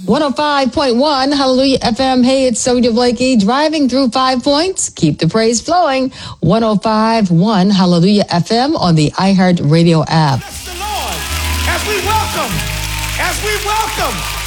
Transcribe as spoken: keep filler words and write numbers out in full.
one oh five point one, Hallelujah F M. Hey, it's Sonia Blakey driving through Five Points. Keep the praise flowing. one oh five point one, Hallelujah F M on the iHeart Radio app. Bless the Lord as we welcome, as we welcome